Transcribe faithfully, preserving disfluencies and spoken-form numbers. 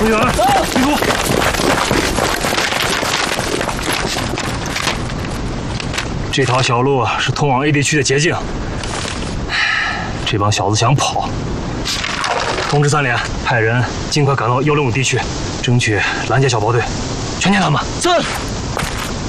程远，记住，这条小路是通往 A 地区的捷径。这帮小子想跑，通知三连，派人尽快赶到幺零五地区，争取拦截小包队，全歼他们。 是。